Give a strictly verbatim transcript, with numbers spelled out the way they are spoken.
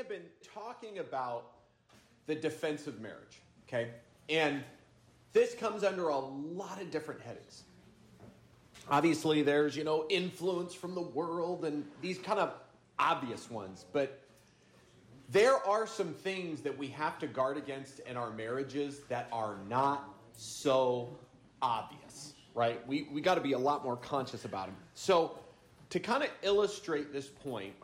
have been talking about the defense of marriage, okay? And this comes under a lot of different headings. Obviously, there's, you know, influence from the world and these kind of obvious ones. But there are some things that we have to guard against in our marriages that are not so obvious, right? We we got to be a lot more conscious about them. So to kind of illustrate this point,